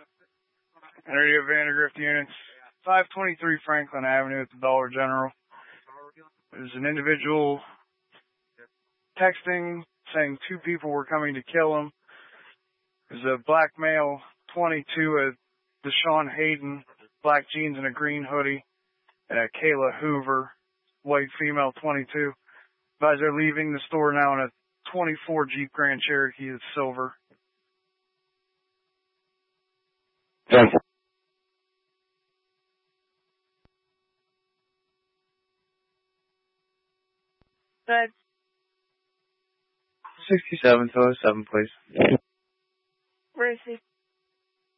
Area Vandergrift units, 523 Franklin Avenue at the Dollar General. There's an individual texting saying two people were coming to kill him. There's a black male, 22, Deshaun Hayden, black jeans and a green hoodie, and a Kayla Hoover, white female, 22. Guys are leaving the store now in a 24 Jeep Grand Cherokee that's silver. Thanks. Good. 67 to 07, please.